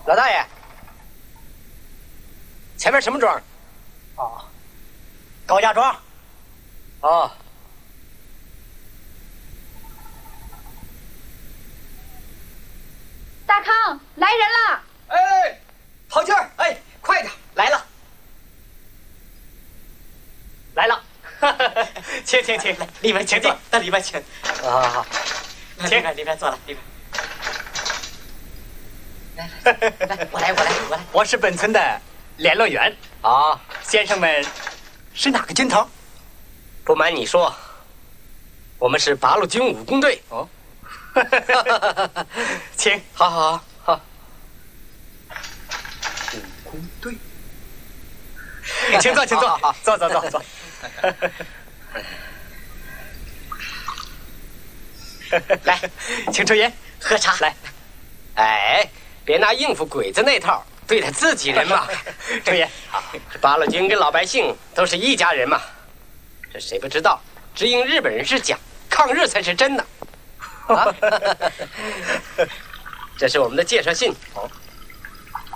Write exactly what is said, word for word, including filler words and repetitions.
老大爷，前面什么庄？ 哦，高家庄。 哦。 大康，来人了！ 哎，好劲儿！哎，快点，来了，来了！请请请，里面请坐，到里面请。好好好，请，里面坐了，里面。来来来，我来我来我来， 我是本村的联络员。 啊， 先生们是哪个军头？ 不瞒你说，我们是八路军武工队。 哦，请， 好好好好。 武工队，请坐，请坐，坐坐坐坐。来，请抽烟， 喝茶。 来， 哎，别拿应付鬼子那套对待自己人嘛。 抽烟。 好，八路军跟老百姓都是一家人嘛。这谁不知道？只因日本人是假，抗日才是真的。啊，这是我们的介绍信。哦，